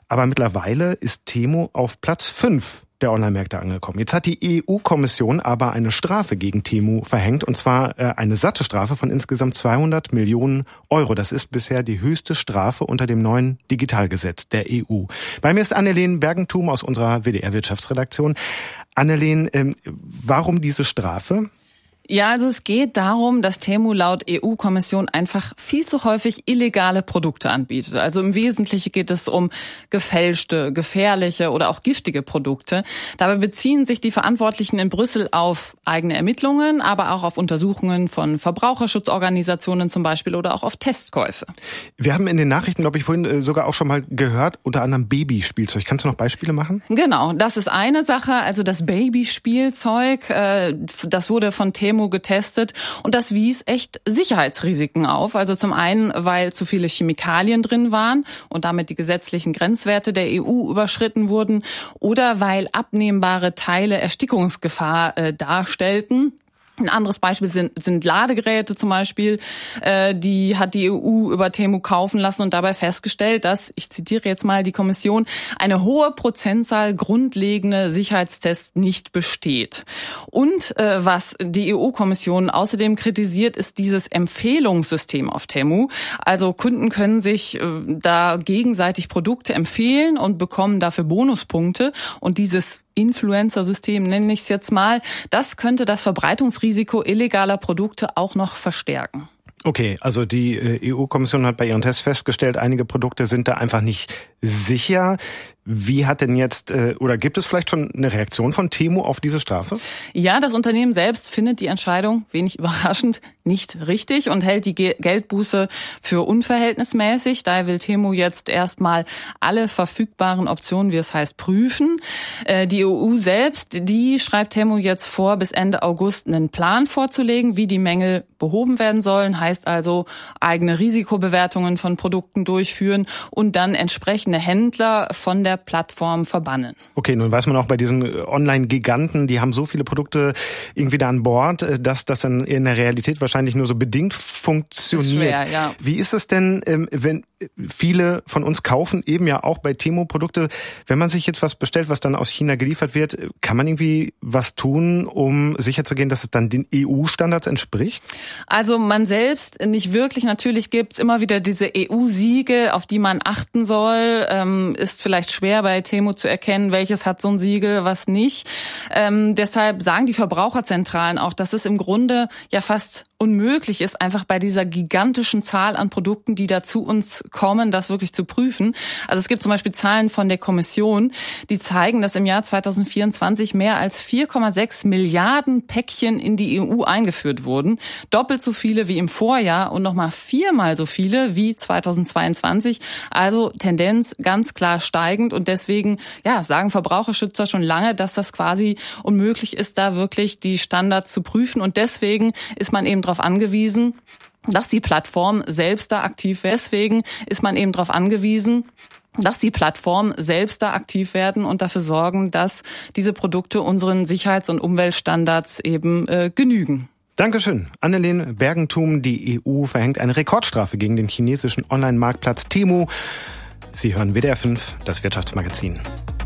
aber mittlerweile ist Temu auf Platz 5 der Online-Märkte angekommen. Jetzt hat die EU-Kommission aber eine Strafe gegen Temu verhängt, und zwar eine satte Strafe von insgesamt 200 Millionen Euro. Das ist bisher die höchste Strafe unter dem neuen Digitalgesetz der EU. Bei mir ist Anneleen Bergentum aus unserer WDR-Wirtschaftsredaktion. Anneleen, warum diese Strafe? Ja, also es geht darum, dass Temu laut EU-Kommission einfach viel zu häufig illegale Produkte anbietet. Also im Wesentlichen geht es um gefälschte, gefährliche oder auch giftige Produkte. Dabei beziehen sich die Verantwortlichen in Brüssel auf eigene Ermittlungen, aber auch auf Untersuchungen von Verbraucherschutzorganisationen zum Beispiel oder auch auf Testkäufe. Wir haben in den Nachrichten, glaube ich, vorhin sogar auch schon mal gehört, unter anderem Babyspielzeug. Kannst du noch Beispiele machen? Genau, das ist eine Sache. Also das Babyspielzeug, das wurde von Temu getestet und das wies echt Sicherheitsrisiken auf. Also zum einen, weil zu viele Chemikalien drin waren und damit die gesetzlichen Grenzwerte der EU überschritten wurden, oder weil abnehmbare Teile Erstickungsgefahr darstellten. Ein anderes Beispiel sind Ladegeräte zum Beispiel. Die hat die EU über Temu kaufen lassen und dabei festgestellt, dass, ich zitiere jetzt mal die Kommission, eine hohe Prozentzahl grundlegende Sicherheitstests nicht besteht. Und was die EU-Kommission außerdem kritisiert, ist dieses Empfehlungssystem auf Temu. Also Kunden können sich da gegenseitig Produkte empfehlen und bekommen dafür Bonuspunkte. Und dieses Influencer-System, nenne ich es jetzt mal, das könnte das Verbreitungsrisiko illegaler Produkte auch noch verstärken. Okay, also die EU-Kommission hat bei ihren Tests festgestellt, einige Produkte sind da einfach nicht sicher. Wie hat denn jetzt, oder gibt es vielleicht schon eine Reaktion von Temu auf diese Strafe? Ja, das Unternehmen selbst findet die Entscheidung, wenig überraschend, nicht richtig und hält die Geldbuße für unverhältnismäßig. Daher will Temu jetzt erstmal alle verfügbaren Optionen, wie es heißt, prüfen. Die EU selbst, die schreibt Temu jetzt vor, bis Ende August einen Plan vorzulegen, wie die Mängel behoben werden sollen. Heißt also, eigene Risikobewertungen von Produkten durchführen und dann entsprechende Händler von der Plattform verbannen. Okay, nun weiß man auch bei diesen Online-Giganten, die haben so viele Produkte irgendwie da an Bord, dass das dann in der Realität wahrscheinlich nur so bedingt funktioniert. Ist schwer, ja. Wie ist es denn, wenn viele von uns kaufen eben ja auch bei Temu Produkte, wenn man sich jetzt was bestellt, was dann aus China geliefert wird, kann man irgendwie was tun, um sicherzugehen, dass es dann den EU-Standards entspricht? Also man selbst nicht wirklich. Natürlich gibt's immer wieder diese EU-Siegel, auf die man achten soll. Ist vielleicht schwer bei Temu zu erkennen, welches hat so ein Siegel, was nicht. Deshalb sagen die Verbraucherzentralen auch, dass es im Grunde ja fast unmöglich ist, einfach bei dieser gigantischen Zahl an Produkten, die da zu uns kommen, das wirklich zu prüfen. Also es gibt zum Beispiel Zahlen von der Kommission, die zeigen, dass im Jahr 2024 mehr als 4,6 Milliarden Päckchen in die EU eingeführt wurden. Doppelt so viele wie im Vorjahr und nochmal 4-mal so viele wie 2022. Also Tendenz ganz klar steigend und deswegen sagen Verbraucherschützer schon lange, dass das quasi unmöglich ist, da wirklich die Standards zu prüfen. Und deswegen ist man eben darauf angewiesen, dass die Plattform selbst da aktiv wird. Deswegen ist man eben darauf angewiesen, dass die Plattformen selbst da aktiv werden und dafür sorgen, dass diese Produkte unseren Sicherheits- und Umweltstandards eben genügen. Dankeschön. Anneleen Bergentum, die EU verhängt eine Rekordstrafe gegen den chinesischen Online-Marktplatz Temu. Sie hören WDR 5, das Wirtschaftsmagazin.